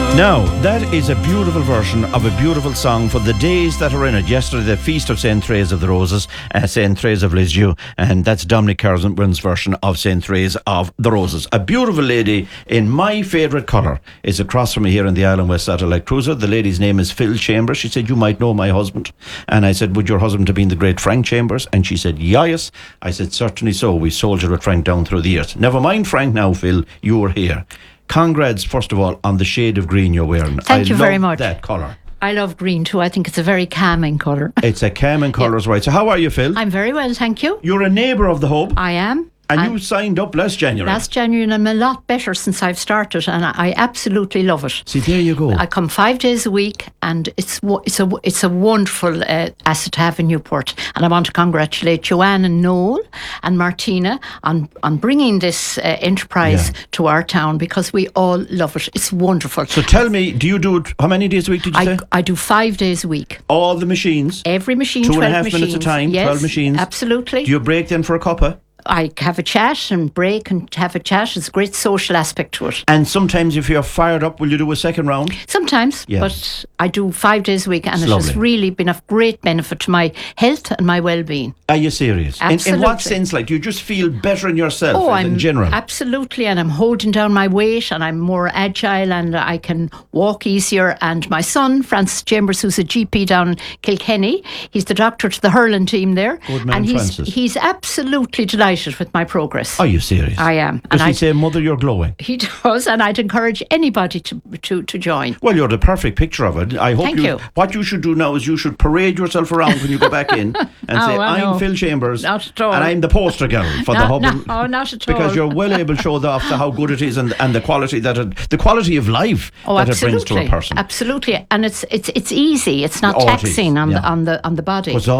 Now, that is a beautiful version of a beautiful song for the days that are in it. Yesterday, the Feast of St. Therese of the Roses, St. Therese of Lisieux, and that's Dominic Carson's version of St. Therese of the Roses. A beautiful lady in my favourite colour is across from me here in the Island West Satellite Cruiser. The lady's name is Phil Chambers. She said, "You might know my husband." And I said, "Would your husband have been the great Frank Chambers?" And she said, "Yes." I said, "Certainly so. We soldiered with Frank down through the years." Never mind Frank now, Phil. You were here. Congrats, first of all, on the shade of green you're wearing. Thank you very much. That colour. I love green too. I think it's a very calming colour. It's a calming colour, right. So how are you, Phil? I'm very well, thank you. You're a neighbour of the Hub. I am. And you signed up last January. Last January, and I'm a lot better since I've started, and I absolutely love it. See, there you go. I come 5 days a week, and it's a wonderful asset to have in Newport. And I want to congratulate Joanne and Noel and Martina on bringing this enterprise to our town, because we all love it. It's wonderful. So tell me, do you do it, how many days a week did you say? I do 5 days a week. All the machines? Every machine, 2.5 machines. minutes a time, yes, 12 machines? Absolutely. Do you break then for a cuppa? I have a chat and break and have a chat. It's a great social aspect to it. And sometimes if you're fired up, will you do a second round? Sometimes, but I do 5 days a week, and it has really been of great benefit to my health and my well-being. Are you serious? Absolutely. In what sense? Like, do you just feel better in yourself in general? Absolutely, and I'm holding down my weight, and I'm more agile, and I can walk easier. And my son, Francis Chambers, who's a GP down in Kilkenny, he's the doctor to the hurling team there. Good man, and Francis. He's absolutely delighted with my progress. Are you serious? I am. Does he say, "Mother, you're glowing"? He does, and I'd encourage anybody to join. Well, you're the perfect picture of it. I hope Thank you. What you should do now is you should parade yourself around when you go back in and say, "I'm Phil Chambers, not at all. and I'm the poster girl for the Hub." No, not at all. Because you're well able to show off how good it is and the quality the quality of life that it brings to a person. Absolutely, and it's easy. It's not Oh, taxing on the body.